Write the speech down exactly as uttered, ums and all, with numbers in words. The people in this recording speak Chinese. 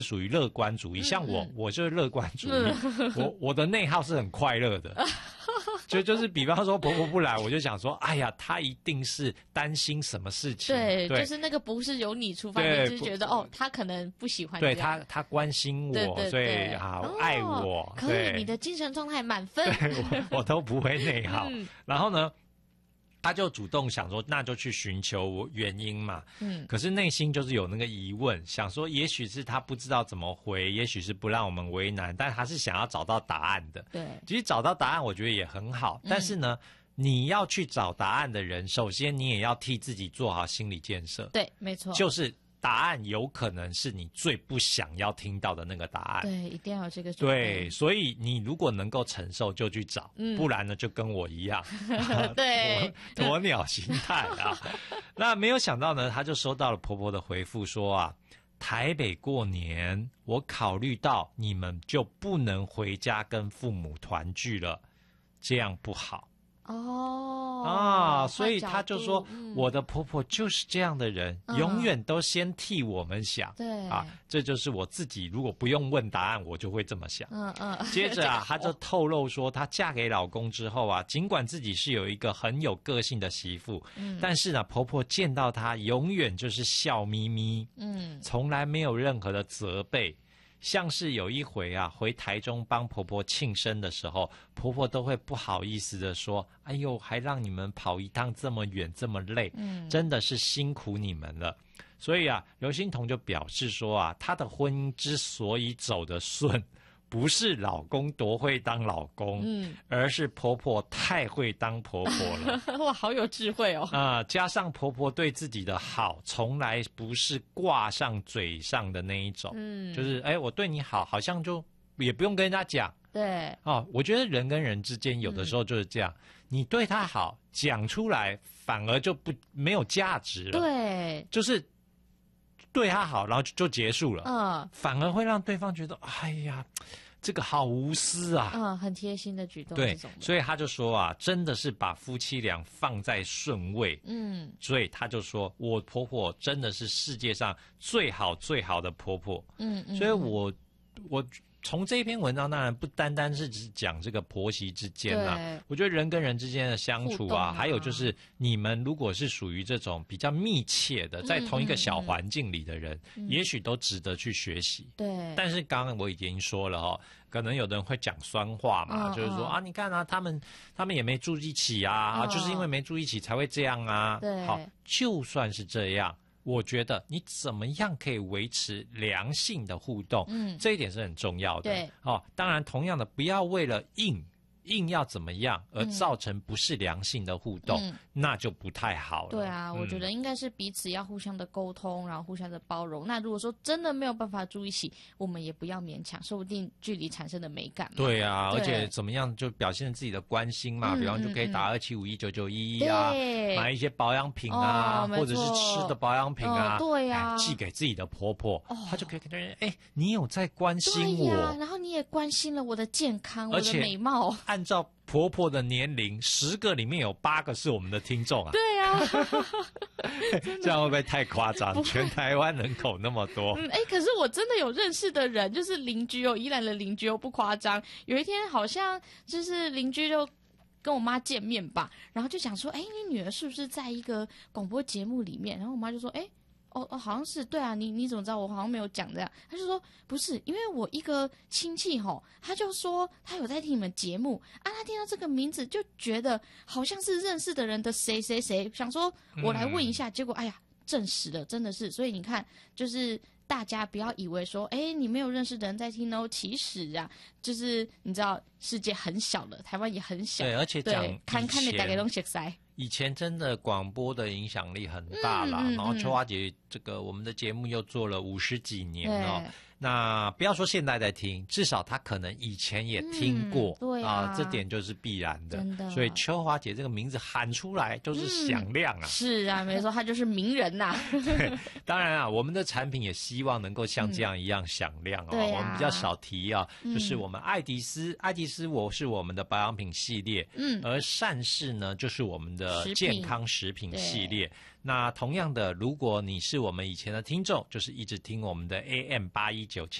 属于乐观主义，嗯、像我，我就是乐观主义，嗯、我我的内耗是很快乐的，就就是比方说婆婆不来，我就想说，哎呀，她一定是担心什么事情， 对，对就是那个不是由你出发，你只是觉得哦，她可能不喜欢， 对她她关心我， 对对对所以啊、哦、爱我， 可以，你的精神状态满分， 对我我都不会内耗，嗯、然后呢？他就主动想说，那就去寻求原因嘛。嗯，可是内心就是有那个疑问，想说，也许是他不知道怎么回，也许是不让我们为难，但他是想要找到答案的。 对， 其实找到答案，我觉得也很好。但是呢，嗯、你要去找答案的人，首先你也要替自己做好心理建设。 对，没错， 就是答案有可能是你最不想要听到的那个答案。 对，一定要有这个准备。 对，所以你如果能够承受，就去找，嗯、不然呢，就跟我一样， 对， 鸵鸵鸟心态啊。那没有想到呢，他就收到了婆婆的回复说啊，台北过年，我考虑到你们就不能回家跟父母团聚了，这样不好。 哦啊，所以他就说，嗯、我的婆婆就是这样的人，嗯、永远都先替我们想。 对啊，这就是我自己，如果不用问答案，我就会这么想。嗯嗯。接着啊，她就透露说，她嫁给老公之后啊，尽管自己是有一个很有个性的媳妇，嗯、但是呢，婆婆见到她永远就是笑眯眯，嗯，从来没有任何的责备。像是有一回啊，回台中帮婆婆庆生的时候，婆婆都会不好意思的说：“哎呦，还让你们跑一趟这么远，这么累，嗯，真的是辛苦你们了。”所以啊，刘欣彤就表示说啊，她的婚姻之所以走得顺，不是老公多会当老公，嗯，而是婆婆太会当婆婆了。 哇，好有智慧哦！ 啊、呃，加上婆婆对自己的好，从来不是挂上嘴上的那一种，嗯，就是哎，我对你好，好像就也不用跟人家讲。 对， 哦，我觉得人跟人之间有的时候就是这样，嗯、你对他好，讲出来反而就不没有价值了。 对， 就是对他好，然后就就结束了。嗯，反而会让对方觉得，哎呀，这个好无私啊。 嗯，很贴心的举动。 对，所以他就说啊，真的是把夫妻俩放在顺位。嗯，所以他就说，我婆婆真的是世界上最好最好的婆婆。嗯嗯，所以我我。从这一篇文章，当然不单单是只讲这个婆媳之间啊，我觉得人跟人之间的相处啊，啊还有就是你们如果是属于这种比较密切的，在同一个小环境里的人，嗯嗯、也许都值得去学习。 对， 但是刚刚我已经说了哦，可能有的人会讲酸话嘛，嗯、就是说、嗯、啊，你看啊，他们他们也没住一起啊，嗯、就是因为没住一起才会这样啊。 对， 好，就算是这样。我觉得你怎么样可以维持良性的互动，嗯，这一点是很重要的。 对， 哦，当然，同样的，不要为了硬硬要怎么样而造成不是良性的互动，嗯、那就不太好了。 对啊，嗯、我觉得应该是彼此要互相的沟通，然后互相的包容。那如果说真的没有办法住一起，我们也不要勉强，说不定距离产生的美感嘛。 对啊，对而且怎么样就表现自己的关心嘛，嗯、比方就可以打二七五一九九一一啊，买一些保养品啊，哦、或者是吃的保养品啊， 哦、对呀、啊， 寄给自己的婆婆，哦、她就可以跟她说：“哎，你有在关心我， 对啊，然后你也关心了我的健康，我的美貌。” 按照婆婆的年龄，十个里面有八个是我们的听众啊。 对啊， 这样会不会太夸张？全台湾人口那么多。 嗯，哎，可是我真的有认识的人，就是邻居哦，宜兰的邻居哦，不夸张。有一天好像就是邻居就跟我妈见面吧，然后就讲说，哎，你女儿是不是在一个广播节目里面？然后我妈就说，哎。哦哦，好像是对啊，你你怎么知道？我好像没有讲这样。他就说不是，因为我一个亲戚吼，他就说他有在听你们节目啊，他听到这个名字就觉得好像是认识的人的谁谁谁，想说我来问一下，嗯、结果哎呀，证实了，真的是。所以你看，就是大家不要以为说，哎，你没有认识的人在听哦，其实啊，就是你知道世界很小了，台湾也很小， 对，而且讲看看你大家都熟悉。 以前真的广播的影响力很大啦，嗯嗯嗯、然后秋华姐这个我们的节目又做了五十几年哦。那不要说现在在听，至少她可能以前也听过， 嗯、对啊, 啊，这点就是必然的。 真的， 所以秋华姐这个名字喊出来就是响亮啊。 嗯、是啊，没错，她就是名人呐、啊。 对，当然啊，我们的产品也希望能够像这样一样响亮哦。 嗯啊、 我们比较少提啊，就是我们爱迪斯，嗯、爱迪斯我是我们的保养品系列，嗯，而善事呢就是我们的健康食品系列。 那同样的，如果你是我们以前的听众，就是一直听我们的 A M 八一九